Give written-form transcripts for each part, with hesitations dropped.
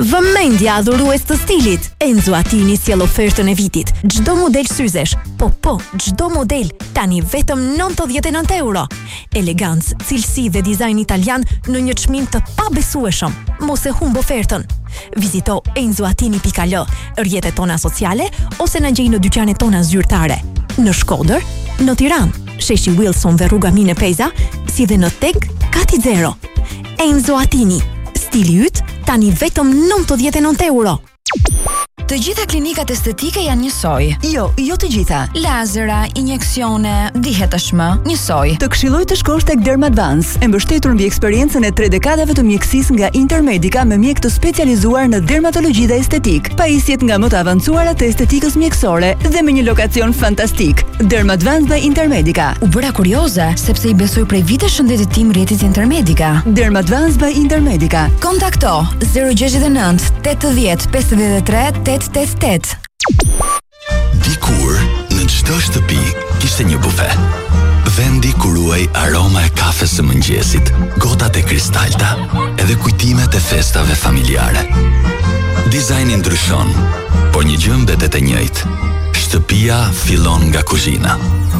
Vëmendja adhurues të stilit. Enzo Attini sjell ofertën e vitit. Çdo model syzesh, çdo model tani vetëm 99 euro. Elegancë, cilësi dhe dizajn italian në një çmim të pabesueshëm. Mos e humb ofertën. Vizito enzoatini.al, rrjetet tona sociale ose na gjej në dyqanet tona zyrtare. Në Shkodër, në Tiranë, sheshi Wilson dhe rruga Mine Peza, si dhe në Teg Kati Zero. Enzo Attini, stili yt tani vetëm 99 euro. Të gjitha klinikat estetike janë njësoj. Jo të gjitha. Lazera, injeksione, dihetashmë, njësoj. Të këshilloj të shkosh tek Dermadvance, e mbështetur mbi eksperiencën e 3 dekadave të mjekësisë nga Intermedica me mjek të specializuar në dermatologji dhe estetik, pajisjet nga më të avancuara të estetikës mjekësore dhe me një lokacion fantastik. Dermadvance by Intermedica. U bëra kurioze sepse i besoj prej vitesh shëndetit tim rrjetit Intermedica. Dermadvance by Intermedica. Kontakto 069 80 53 888. Dikur, në çdo shtëpi kishte një bufe. Vendi ku ruaj aroma e kafes së mëngjesit, gotat e kristalta, edhe kujtimet e festave familjare. Dizajni ndryshon, por një gjë mbetet e njëjtë. Shtëpia fillon nga kuzhina.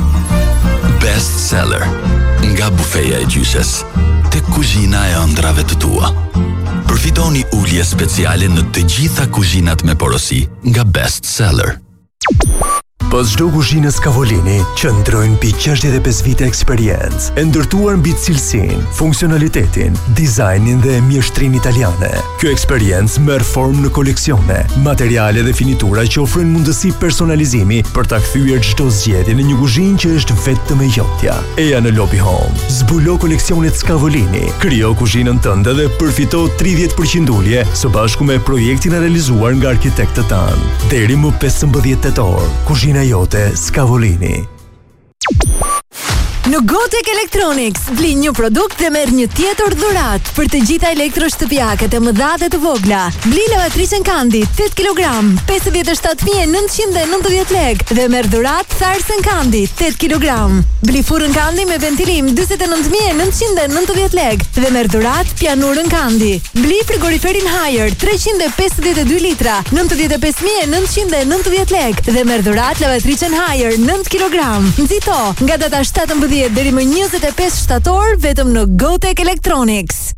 Best seller, nga bufeja e gjyshes tek kuzhina e ëndrave të tua. Përfitoni ulje speciale në të gjitha kuzhinat me porosi nga Best Seller. Pas çdo kuzhine Scavolini qëndrojnë mbi 65 vite eksperiencë, e ndërtuar mbi cilësinë, funksionalitetin, dizajnin dhe mjeshtrinë italiane. Kjo eksperiencë merr formë në koleksione, materiale dhe finitura që ofrojnë mundësi personalizimi për ta kthyer çdo zgjedhje në një kuzhinë që është vetëm e jotja. Eja në Lobby Home, zbulo koleksionet Scavolini, krijo kuzhinën tënde dhe përfito 30% ulje së bashku me projektin e realizuar nga arkitektët tanë. Deri më 15 tetor, kuzhina jote Scavolini. Në Gotek Electronics, bli një produkt dhe merr një tjetër dhuratë për të gjitha elektroshtëpiaket e mëdha dhe të vogla. Bli lavatricën Kandi 8 kg, 57.990 lekë dhe merr dhuratë tharsën Kandi 8 kg. Bli furrën Kandi me ventilim 49.990 lekë dhe merr dhuratë pianurën Kandi. Bli frigoriferin Haier 352 litra, 95.990 lekë dhe merr dhuratë lavatricën Haier 9 kg. Nxito nga data 17 deri më 25 shtator vetëm në Gotek Electronics.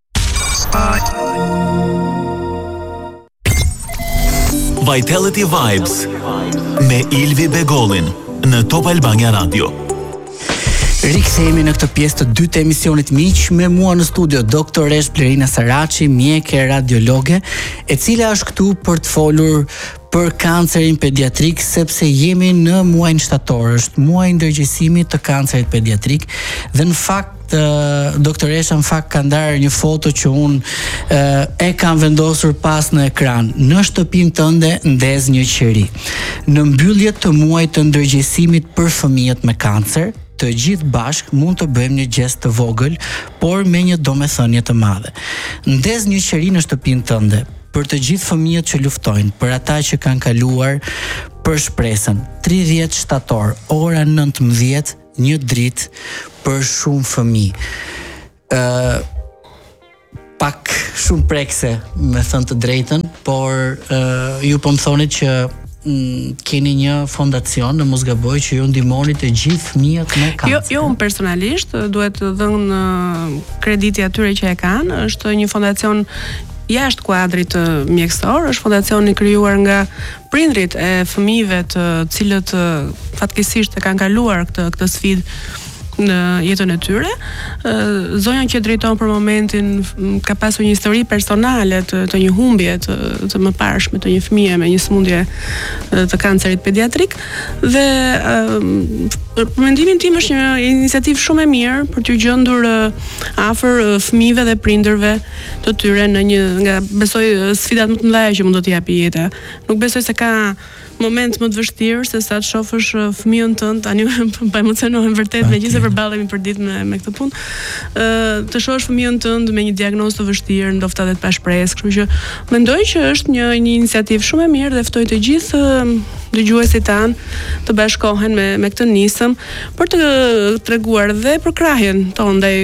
Vitality Vibes me Ilvi Begollin në Top Albania Radio. Rikthehemi në këtë pjesë të dytë të emisionit miq, me mua në studio doktoresh Blerina Saraçi, mjeke radiologe, e cila është këtu për të folur për kancerin pediatrik, sepse jemi në muajin shtator, është muaji ndërgjegjësimit të kancerit pediatrik dhe në fakt doktoresha në fakt ka ndarë një foto që unë e kam vendosur pas në ekran. Në shtëpinë tënde ndez një qeri. Në mbyllje të muajit të ndërgjegjësimit për fëmijët me kancer, të gjithë bashk mund të bëjmë një gest të vogël, por me një domethënie të madhe. Ndez një qeri në shtëpinë tënde për të gjithë fëmijët që luftojnë, për ata që kanë kaluar për shpresën. 30 shtator, ora 19, një dritë për shumë fëmijë. Pak shumë prekse, me thënë të drejtën, por ju po më thonit që keni një fondacion në mos gaboj që ju ndihmoni të gjithë fëmijët me kancer. Jo, unë personalisht duhet të dhënë krediti atyre që e kanë. Është një fondacion jashtë kuadrit mjekësor, është fondacion i krijuar nga prindrit e fëmijëve të cilët fatkeqësisht e kanë kaluar këtë sfidë në jetën e tyre. Zonja që drejton për momentin ka pasur një histori personale të një humbje të mëparshme të një fëmie me një sëmundje të kancerit pediatrik dhe për mendimin tim është një iniciativë shumë e mirë për t'u gjendur afër fëmijëve dhe prindërve të tyre në një nga besoj sfidat më të mëdha që mund të japi jeta. Nuk besoj se ka moment më të vështirë se sa të shohësh fëmijën tënd, tani po emocionohem vërtet megjithëse përballemi për ditë me këtë punë. Të shohësh fëmijën tënd me një diagnozë të vështirë, ndoshta edhe të pashpresë, kështu që mendoj që është një iniciativë shumë e mirë dhe ftoj të gjithë dëgjuesit tanë të bashkohen me këtë nisëm për të treguar dhe për krahjen tonë ndaj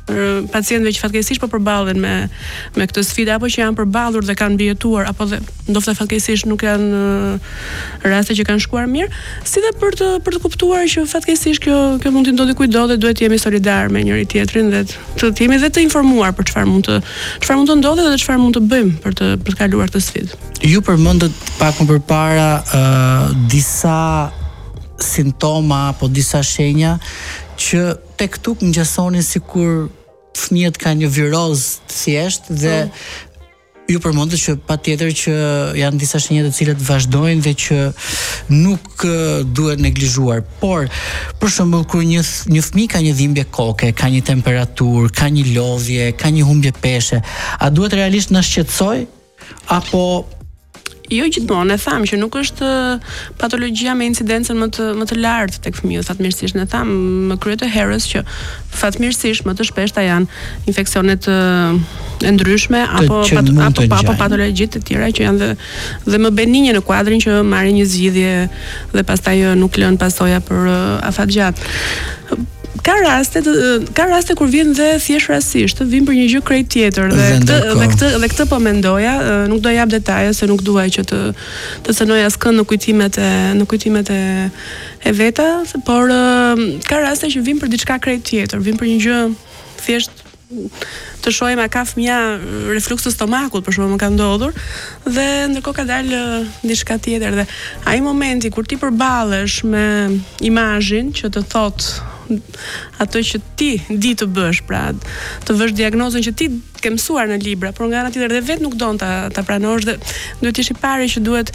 pacientëve që fatkeqësisht po përballen me këtë sfidë apo që janë përballur dhe kanë mbijetuar apo dhe ndoshta fatkeqësisht nuk janë raste që kanë shkuar mirë, si dhe për të kuptuar që fatkeqësisht kjo mund të ndodhi kujdo dhe duhet të jemi solidar me njëri tjetrin dhe të jemi dhe të informuar për çfarë mund të ndodhi dhe çfarë mund të bëjmë për të kaluar këtë sfidë. Ju përmendët pak më përpara disa simptoma apo disa shenja që tek këtu ngjasonin sikur fëmijët kanë një viroz thjesht dhe ju përmendët që patjetër që janë disa shenja të cilat vazhdojnë dhe që nuk duhet neglizhuar. Por për shembull kur një fëmijë ka një dhimbje koke, ka një temperaturë, ka një lodhje, ka një humbje peshe, a duhet realisht na shqetësoj apo jo gjithmonë, e tham që nuk është patologjia me incidencën më të lartë tek fëmijët, fatmirësisht. Ne tham më kryet të herës që fatmirësisht më të shpeshta janë infeksionet e ndryshme apo patologjitë të tjera që janë dhe më benigne në kuadrin që marrin një zgjidhje dhe pastaj nuk lën pasoja për afatgjat. Ka raste kur vjen dhe thjesht rastisht, vjen për një gjë krejt tjetër dhe këtë po mendoja, nuk do jap detaje se nuk duaj që të sënoj askënd në kujtimet e veta, por ka raste që vjen për diçka krejt tjetër, vjen për një gjë thjesht të shohim a ka fëmia refluks të stomakut, për shembull, më ka ndodhur, dhe ndërkohë ka dalë diçka tjetër dhe ai momenti kur ti përballesh me imazhin që të thotë ato që ti di të bësh, pra të vësh diagnozën që ti ke mësuar në libra, por nga ana tjetër dhe vetë nuk don ta pranosh dhe duhet të jesh i pari që duhet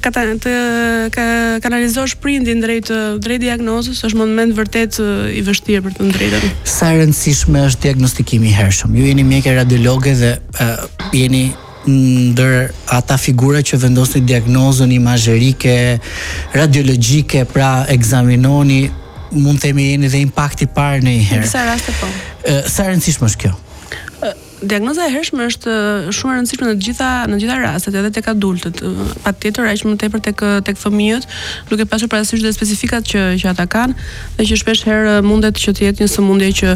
të kanalizosh prindin drejt diagnozës, është moment vërtet i vështirë për të drejtën. Sa e rëndësishme është diagnostikimi i hershëm. Ju jeni mjekë radiologe dhe jeni ndër ata figura që vendosin diagnozën imazherike, radiologjike, pra ekzaminoni, mund të jeni dhe impakti parë në një herë. Në disa raste po. Sa e rëndësishme është kjo? Diagnoza e hershme është shumë e rëndësishme në të gjitha rastet, edhe tek adultët. Patjetër aq më tepër tek fëmijët, duke pasur parasysh dhe specifikat që ata kanë dhe që shpesh herë mundet që të jetë një sëmundje që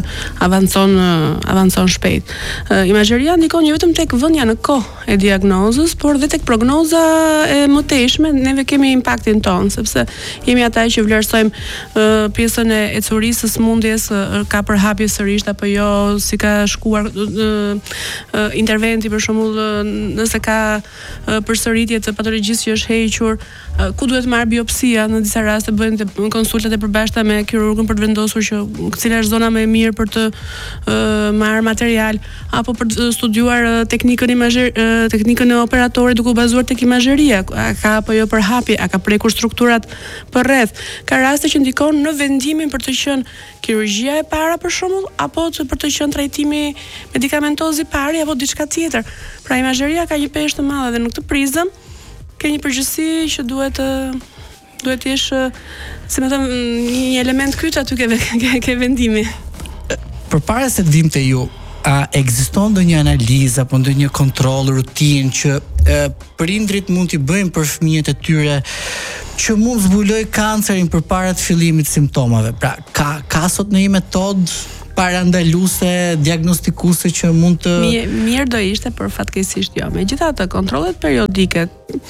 avancon shpejt. Imazheria ndikon jo vetëm tek vënia në kohë e diagnozës, por dhe tek prognoza e mëtejshme. Neve kemi impaktin ton, sepse jemi ata që vlerësojmë pjesën e curisë së sëmundjes, ka përhapje sërish apo jo, si ka shkuar interventi për shembull nëse ka përsëritje të patologjisë që është hequr, ku duhet marr biopsia, në disa raste bëhen konsultat e përbashkëta me kirurgun për të vendosur që cila është zona më e mirë për të marrë material apo për të studiuar teknikën e operatorit duke u bazuar tek imazheria, a ka apo jo përhapje, a ka prekur strukturat përreth. Ka raste që ndikon në vendimin për të qenë kirurgjia e para për shembull apo për të qenë trajtimi medikamentoz i pari apo diçka tjetër. Pra imazheria ka një peshë të madhe dhe në këtë prizëm ke një përgjegjësi që duhet të jesh, si më them, një element kyç aty ke vendimi. Përpara se të vim te ju, a ekziston ndonjë analizë apo ndonjë kontroll rutinë që prindrit mund t'i bëjnë për fëmijët e tyre që mund zbuloj kancerin përpara të fillimit të simptomave? Pra, ka sot në një metodë parandaluese, diagnostikuese që mund të mirë do ishte, por fatkeqësisht jo. Megjithatë, kontrollet periodike,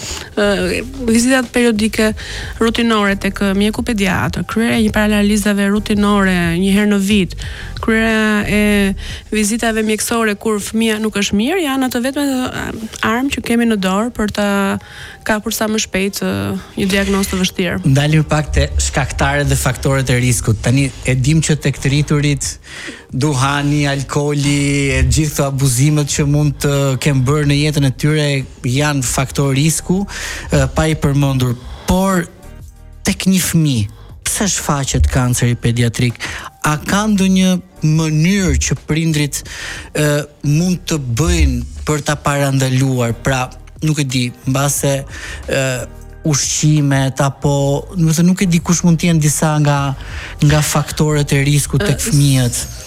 vizitat periodike rutinore tek mjeku pediatër, kryerja e një paranalizave rutinore një herë në vit, kryerja e vizitave mjekësore kur fëmia nuk është mirë, janë ato vetëm armë që kemi në dorë për ta kapur sa më shpejt një diagnozë të vështirë. Ndalim pak te shkaktarët dhe faktorët e riskut. Tani e dim që tek të rriturit duhani, alkooli, e gjithë abuzimet që mund të kenë bërë në jetën e tyre janë faktor risku pa i përmendur. Por tek një fëmijë, pse shfaqet kanceri pediatrik? A ka ndonjë mënyrë që prindrit mund të bëjnë për ta parandaluar? Pra, nuk e di, mbase ushqimet apo nuk e di kush mund të jenë disa nga faktorët e riskut tek fëmijët.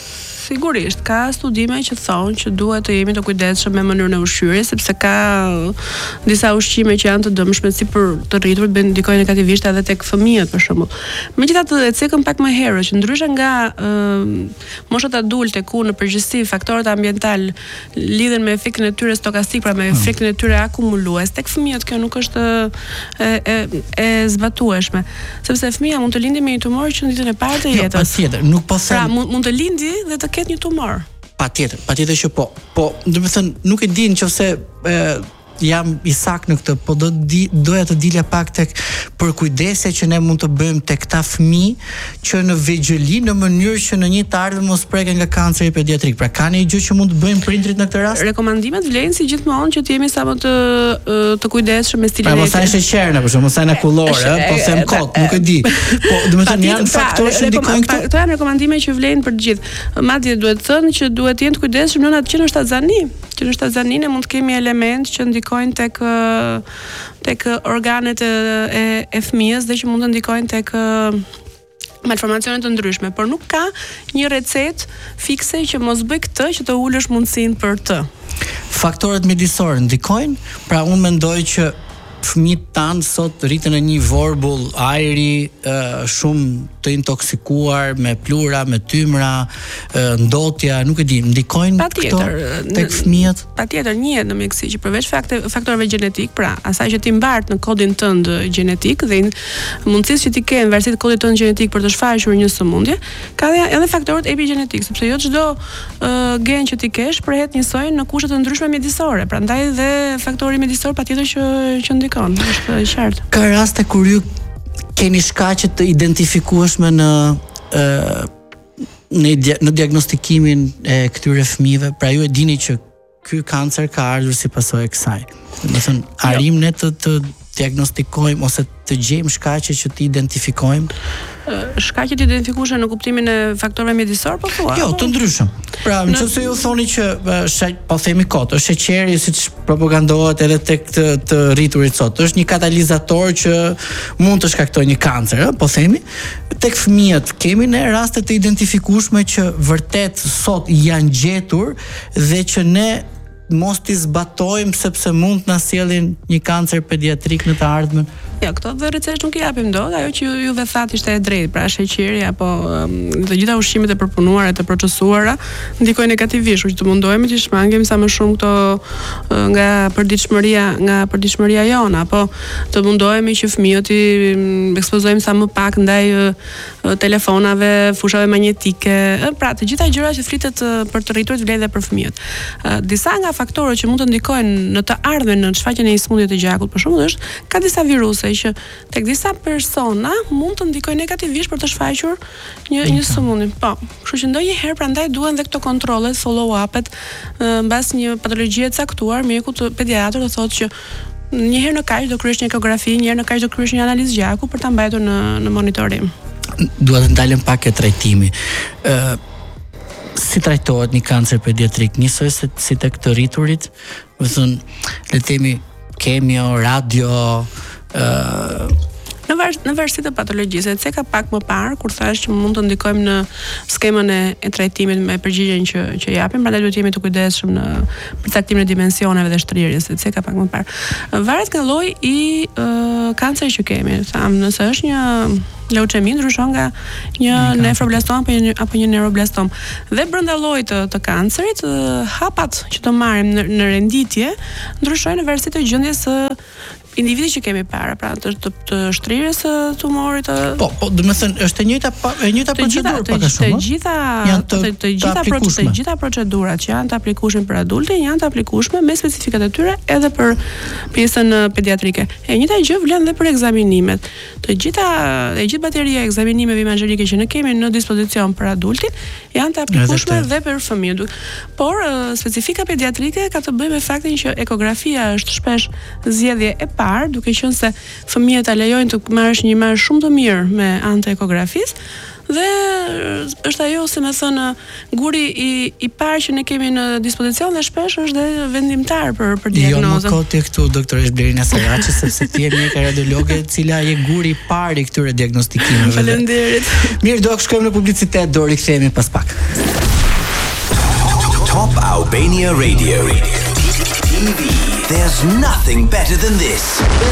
Sigurisht, ka studime që thonë që duhet të jemi të kujdesshëm me mënyrën e ushqyerjes, sepse ka disa ushqime që janë të dëmshme si për të rriturit, bën ndikojnë negativisht edhe tek fëmijët për shembull. Megjithatë, e cekëm pak më herët që ndryshe nga moshat adulte ku në përgjithësi faktorët ambiental lidhen me efektin e tyre stokastik, pra me efektin e tyre akumulues, tek fëmijët kjo nuk është e zbatueshme, sepse fëmia mund të lindë me një tumor që në ditën e parë të jetës. Patjetër, nuk po them. Pra mund të lindi dhe të ketë një tumor. Patjetër që po. Po, do të thënë, nuk e di nëse jam i saktë në këtë, po doja të dilja pak tek për kujdesja që ne mund të bëjmë tek ta fëmijë që në vegjëli në mënyrë që në një të ardhmen mos preken nga kanceri pediatrik. Pra ka një gjë që mund të bëjmë prindrit në këtë rast? Rekomandimet vlen si gjithmonë që të jemi sa më të kujdesshëm me stilin e. Pra mos hajë sheqer, për shembull, mos hajë kullore, po them kot, nuk e di. Po, do të thënë janë faktorë që ndikojnë këtu. Këto janë rekomandime që vlen për të gjithë. Madje duhet thënë që duhet të jenë të kujdesshëm nënat që në shtazani. Që në shtazani ne mund të kemi elementë që ndikojnë tek organet e fëmijës dhe që mund të ndikojnë tek malformacione të ndryshme, por nuk ka një recetë fikse që mos bëj këtë që të ulësh mundësinë për të. Faktorët mjedisorë ndikojnë, pra unë mendoj që fëmijët tanë sot rriten në një vorbull ajri shumë të intoksikuar me plura, me tymra, ndotja, nuk e di, ndikojnë këto tek fëmijët? Patjetër, njihet në mjeksi që përveç faktorëve gjenetik, pra asaj që ti mbart në kodin tënd gjenetik dhe mundësisë që ti ke në varësi të kodit tënd gjenetik për të shfaqur një sëmundje, ka edhe faktorët epigjenetik, sepse jo çdo gen që ti kesh përhet njësoj në kushte të ndryshme mjedisore. Prandaj dhe faktori mjedisor patjetër që ndikon, është e qartë. Ka raste kur ju keni shkaqe të identifikueshme në diagnostikimin e këtyre fëmijëve, pra ju e dini që ky kancer ka ardhur si pasojë e kësaj. Do të thënë, arrim ne të diagnostikojmë ose të gjejmë shkaqe që të identifikojmë? Shkaqet identifikueshme në kuptimin e faktorëve mjedisor, po thua? Jo, të ndryshëm. Pra, nëse ju thoni që po themi kot, është sheqeri siç propagandohet edhe tek të rriturit sot, është një katalizator që mund të shkaktojë një kancer, po themi, tek fëmijët kemi ne raste të identifikueshme që vërtet sot janë gjetur dhe që ne mos t'i zbatojmë sepse mund të na sjellin një kancer pediatrik në të ardhmen. Jo, këto dhe recetë nuk i japim dot, ajo që juve thatë ishte e drejtë, pra sheqeri apo të gjitha ushqimet e përpunuara, të procesuara ndikojnë negativisht, që të mundohemi të shmangim sa më shumë këto nga përditshmëria jona, apo të mundohemi që fëmijët i ekspozojmë sa më pak ndaj telefonave, fushave magnetike, pra të gjitha gjërat që flitet për të rriturit vlen edhe për fëmijët. Disa nga faktorët që mund të ndikojnë në të ardhmen në shfaqjen e një sëmundje të gjakut, për shembull, është ka disa viruse që tek disa persona mund të ndikojnë negativisht për të shfaqur një sëmundje. Po, kështu që ndonjëherë prandaj duhen dhe këto kontrollet, follow-upet mbas një patologjie të caktuar, mjeku pediatër do thotë që një herë në kaq do kryesh një ekografi, një herë në kaq do kryesh një analizë gjaku për ta mbajtur në monitorim. Duhet të ndalem pak e trajtimi. Si trajtohet një kancer pediatrik? Njësoj si tek të rriturit, do të thënë, le të themi kemio, radio, në varësi të patologjisë, e ceka pak më parë kur thash që mund të ndikojmë në skemën e trajtimit me përgjigjen që japim, prandaj duhet jemi të kujdesshëm në përcaktimin e dimensioneve dhe shtrirjes, e ceka pak më parë. Varet nga lloji i kancerit që kemi. Tham, nëse është një leucemi ndryshon nga një nefroblastom apo një neuroblastom. Dhe brenda llojit të kancerit, hapat që të marrim në renditje ndryshojnë në varësi të gjendjes së individi që kemi para, pra të shtrirjes së tumorit. Po, do të thënë është e njëjta procedurë pak a shumë. Të gjitha procedurat që janë të aplikueshme për adultin janë të aplikueshme me specifikat e tyre edhe për pjesën pediatrike. E njëjta gjë vlen edhe për ekzaminimet. Të gjithë bateria e ekzaminimeve imazherike që ne kemi në dispozicion për adultin janë të aplikueshme edhe për fëmijët. Por specifika pediatrike ka të bëjë me faktin që ekografia është shpesh zgjedhje e parë, duke qenë se fëmijët a lejojnë të marrësh një imazh shumë të mirë me anë të ekografisë dhe është ajo, si më thënë, guri i parë që ne kemi në dispozicion dhe shpesh është dhe vendimtar për diagnozën. Jo, më koti këtu doktoresh Blerina Saraçi, sepse ti je mjeka radiologe e cila je guri i parë i këtyre diagnostikimeve. Faleminderit. Mirë, do të shkojmë në publicitet, do rikthehemi pas pak. Top Albania Radio. TV. There's nothing better than this.